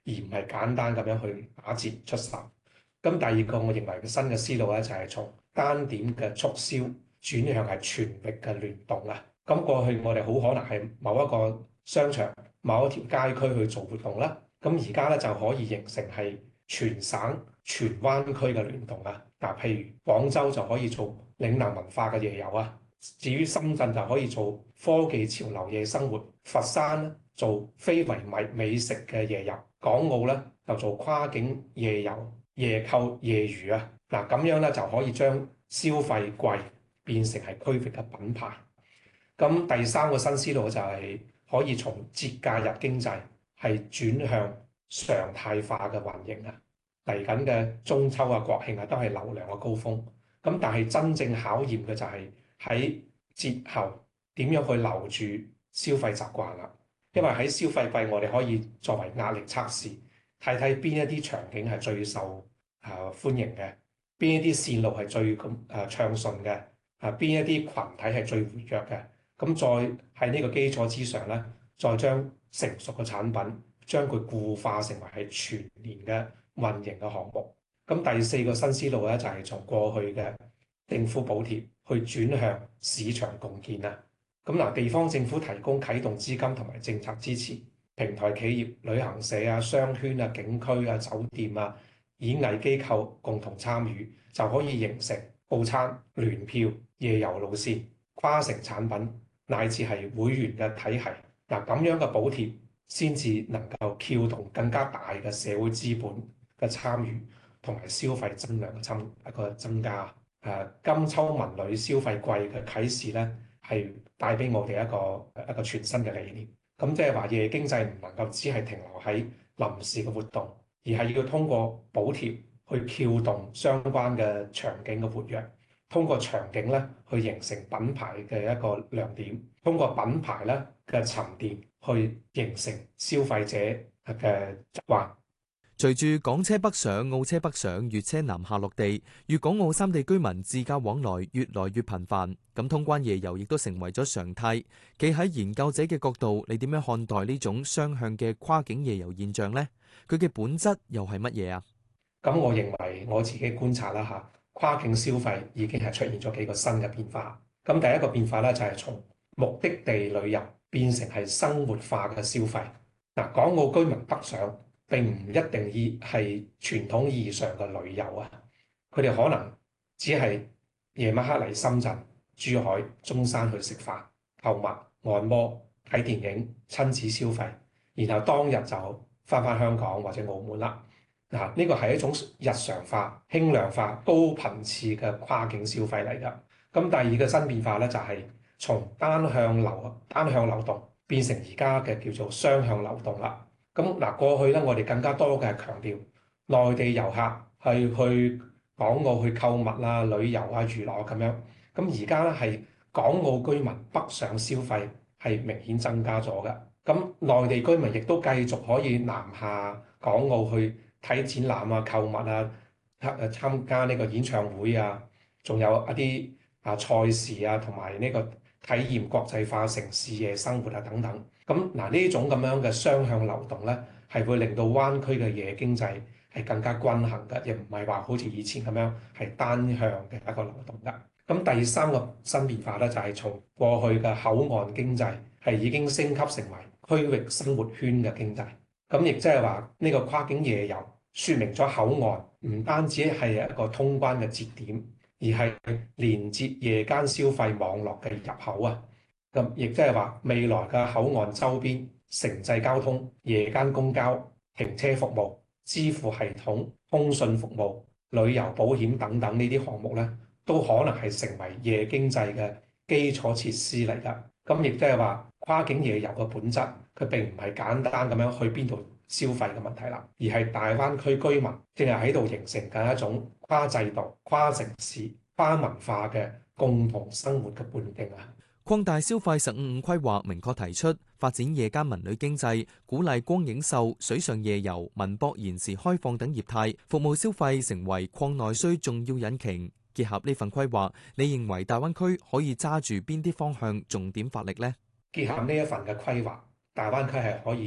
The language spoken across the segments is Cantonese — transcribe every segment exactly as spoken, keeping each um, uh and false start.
而唔係簡單咁樣去打折出售。咁第二個我認為嘅新嘅思路咧，就係從單點嘅促銷轉向係全域嘅聯動啊。咁過去我哋好可能係某一個商場、某一條街區去做活動啦，咁而家咧就可以形成係全省、全灣區嘅聯動啊。嗱，譬如廣州就可以做嶺南文化嘅夜遊啊，至於深圳就可以做科技潮流夜生活，佛山咧做非遺美美食嘅夜遊，港澳咧就做跨境夜遊、夜購、夜娛啊。嗱，咁樣咧就可以將消費季變成係區域嘅品牌。咁第三個新思路就係可以從節假日經濟係轉向常態化嘅運營啊。嚟緊嘅中秋啊、國慶啊都係流量嘅高峰。咁但係真正考驗嘅就係喺節後點樣去留住消費習慣啦。因為喺消費季，我哋可以作為壓力測試，睇睇邊一啲場景係最受啊歡迎嘅，邊一啲線路係最咁啊暢順嘅，啊邊一啲群體係最活躍嘅。咁再喺呢個基礎之上咧，再將成熟嘅產品將佢固化成為係全年嘅運營嘅項目。咁第四個新思路咧，就係從過去嘅政府補貼去轉向市場共建啊。咁嗱，地方政府提供啟動資金同埋政策支持，平台企業、旅行社啊、商圈啊、景區啊、酒店啊、演藝機構共同參與，就可以形成套餐、聯票、夜遊路線、跨城產品，乃至係會員嘅體系。嗱，咁樣嘅補貼先至能夠撬動更加大嘅社會資本嘅參與，同埋消費增量嘅增一個增加。誒，金秋文旅消費季嘅啟示咧，係帶俾我哋一個一個全新嘅理念。咁即係話夜經濟唔能夠只係停留喺臨時嘅活動，而係要通過補貼去撬動相關嘅場景嘅活躍。通過場景咧，去形成品牌嘅一個亮點；通過品牌咧嘅沉澱，去形成消費者嘅習慣。 隨住港車北上、澳車北上、粵車南下落地，粵港澳三地居民自駕往來越來越頻繁，咁通關夜遊亦都成為咗常態。企喺研究者嘅角度，你點樣看待呢種雙向嘅跨境夜遊現象呢？佢嘅本質又係乜嘢啊？ 咁我認為我自己觀察啦嚇，跨境消費已經係出現咗幾個新嘅變化。咁第一個變化咧就係從目的地旅遊變成係生活化嘅消費。嗱，港澳居民北上並唔一定意係傳統意義上嘅旅遊啊，佢哋可能只係夜晚黑嚟深圳、珠海、中山去食飯、購物、按摩、睇電影、親子消費，然後當日就翻返香港或者澳門啦。嗱，呢個係一種日常化、輕量化、高頻次嘅跨境消費嚟㗎。咁第二個新變化咧，就係從單向流單向流動變成而家嘅叫做雙向流動啦。咁嗱，過去咧，我哋更加多嘅係強調內地遊客係去港澳去購物啊、旅遊啊、娛樂咁樣。咁而家咧係港澳居民北上消費係明顯增加咗嘅。咁內地居民亦都繼續可以南下港澳去睇展覽啊、購物啊、誒參加呢個演唱會啊，仲有一啲啊賽事啊，同埋呢個體驗國際化城市夜生活啊等等。咁嗱，呢種咁樣嘅雙向流動咧，係會令到灣區嘅夜經濟係更加均衡嘅，亦唔係話好似以前咁樣係單向嘅一個流動㗎。咁第三個新變化咧，就係從過去嘅口岸經濟係已經升級成為區域生活圈嘅經濟。咁亦即係話呢個跨境夜遊，説明咗口岸唔單止係一個通關嘅節點，而係連接夜間消費網絡嘅入口啊！咁亦即係話未來嘅口岸周邊城際交通、夜間公交、停車服務、支付系統、通訊服務、旅遊保險等等呢啲項目咧，都可能係成為夜經濟嘅基礎設施嚟㗎。咁亦即係話跨境夜遊嘅本質，佢並唔係簡單咁樣去邊度消費嘅問題啦，而係大灣區居民正係喺度形成緊一種跨制度、跨城市、跨文化嘅共同生活嘅半徑啊！ 擴大消費十五五規劃明確提出發展夜間文旅經濟，鼓勵光影秀、水上夜遊、文博延時開放等業態，服務消費成為擴內需重要引擎。結合呢份規劃，你認為大灣區可以揸住邊啲方向重點發力呢？ 結合呢一份嘅規劃，大灣區係可以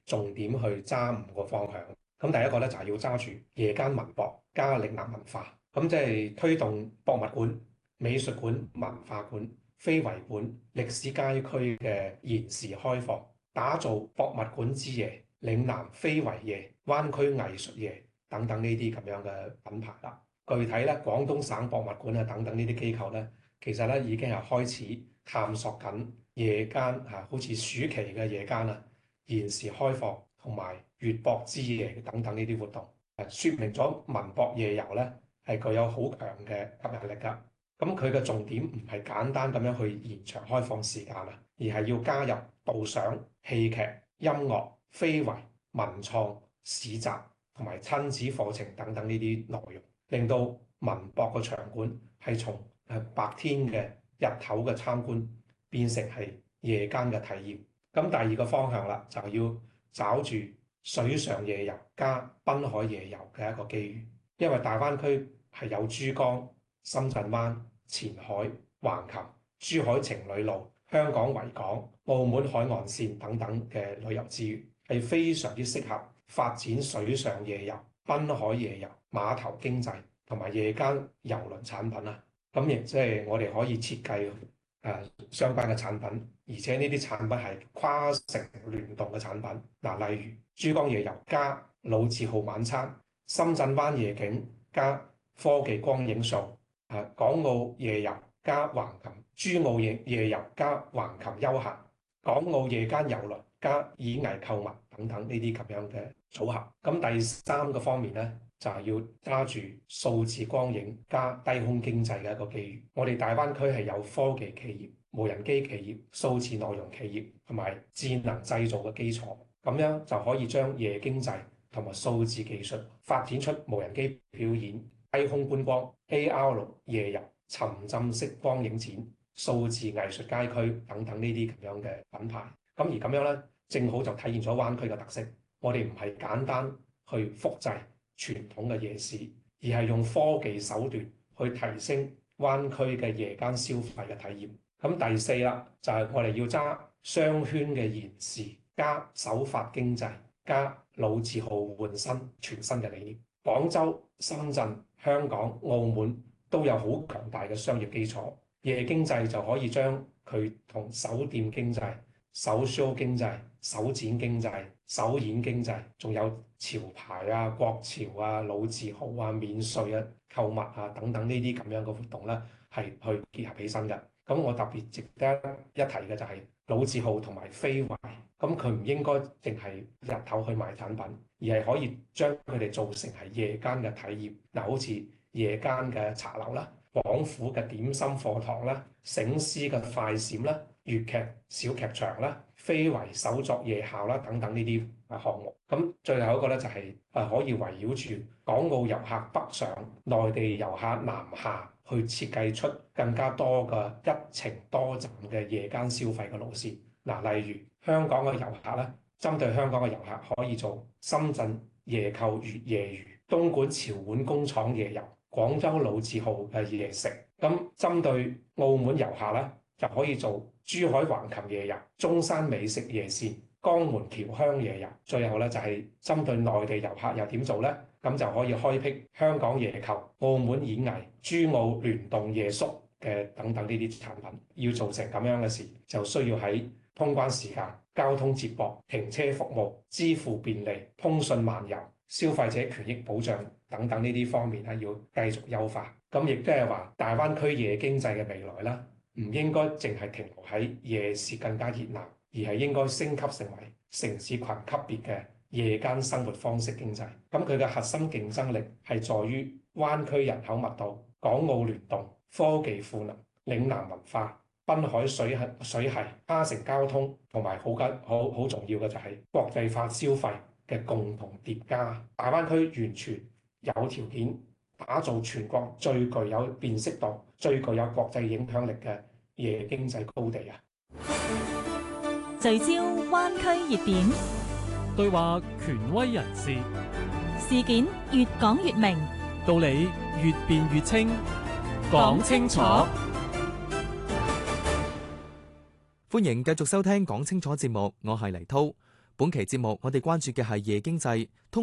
重點去揸五個方向。咁第一個咧就係要揸住夜間文博加嶺南文化，咁即係推動博物館、美術館、文化館、非遺館、歷史街區嘅延時開放，打造博物館之夜、嶺南非遺夜、灣區藝術夜等等呢啲咁樣嘅品牌啦。具體咧，廣東省博物館啊等等呢啲機構咧，其實咧已經係開始探索緊夜間嚇，好似暑期嘅夜間啊，延時開放同埋粵博之夜等等呢啲活動，誒説明咗文博夜遊咧係具有好強嘅吸引力㗎。咁佢嘅重點唔係簡單咁樣去延長開放時間啊，而係要加入導賞、戲劇、音樂、非遺、文創、市集同埋親子課程等等呢啲內容，令到文博嘅場館係從誒白天嘅日頭嘅參觀變成係夜間嘅體驗。咁第二個方向啦，就要找住水上夜遊加濱海夜遊嘅一個機遇，因為大灣區係有珠江、深圳灣、前海、橫琴、珠海情侶路、香港維港、澳門海岸線等等嘅旅遊資源，係非常之適合發展水上夜遊、濱海夜遊、碼頭經濟同埋夜間郵輪產品啊。咁亦即係我哋可以設計誒、呃、相關嘅產品，而且呢啲產品係跨城聯動嘅產品。嗱、呃，例如珠江夜遊加老字號晚餐、深圳灣夜景加科技光影秀。啊！港澳夜遊加橫琴，珠澳夜夜遊加橫琴休閒，港澳夜間遊輪加演藝購物等等呢啲咁樣嘅組合。咁第三個方面咧，就係要揸住數字光影加低空經濟嘅一個機遇。我哋大灣區係有科技企業、無人機企業、數字內容企業同埋智能製造嘅基礎，咁樣就可以將夜經濟同埋數字技術發展出無人機表演、低空觀光、A R 夜遊、沉浸式光影展、數字藝術街區等等呢啲咁樣嘅品牌。咁而咁樣咧，正好就體現咗灣區嘅特色。我哋唔係簡單去複製傳統嘅夜市，而係用科技手段去提升灣區嘅夜間消費嘅體驗。咁第四啦，就係我哋要揸雙圈嘅延時加手法經濟加老字號換新全新嘅理念。廣州、深圳、香港、澳門都有好強大嘅商業基礎，夜經濟就可以將佢同酒店經濟、首 show 經濟、首展經濟、首演經濟，仲有潮牌啊、國潮啊、老字號啊、免稅啊、購物啊等等呢啲咁樣嘅活動咧，係去結合起身嘅。咁我特別值得一提嘅就係老字號同埋非遺，咁佢唔應該淨係日頭去賣產品，而係可以將佢哋做成係夜間嘅體驗。嗱，好似夜間嘅茶樓啦、廣府嘅點心課堂啦、醒獅嘅快閃啦、粵劇小劇場啦、非遺手作夜校啦等等呢啲啊項目。咁最後一個咧就係啊可以圍繞住港澳遊客北上、內地遊客南下，去設計出更加多嘅一程多站嘅夜間消費嘅路線。嗱，例如香港嘅遊客咧，針對香港嘅遊客可以做深圳夜購粵夜魚、東莞潮碗工廠夜遊、廣州老字號嘅夜食。咁針對澳門遊客咧，就可以做珠海橫琴夜遊、中山美食夜線、江門僑鄉夜遊。最後咧就係針對內地遊客又點做咧？咁就可以開闢香港夜購、澳門演藝、珠澳聯動夜宿嘅等等呢啲產品。要做成咁樣嘅事，就需要喺通關時間、交通接駁、停車服務、支付便利、通訊漫遊、消費者權益保障等等呢啲方面咧，要繼續優化。咁亦都係話，大灣區夜經濟嘅未來啦，唔應該淨係停留喺夜市更加熱鬧，而係應該升級成為城市群級別嘅夜間生活方式經濟。咁佢嘅核心競爭力係在於灣區人口密度、港澳聯動、科技賦能、嶺南文化、濱海水系水系、跨城交通，同埋好緊好好重要嘅就係國際化消費嘅共同疊加。大灣區完全有條件打造全國最具有辨識度、最具有國際影響力嘅夜經濟高地啊！ 聚焦灣區熱點， 對話權威人士， 事件越講越明， 道理越辯越清，講清楚。 歡迎繼續收聽講清楚節目，我係黎濤。 本期節目我哋關注嘅係夜經濟。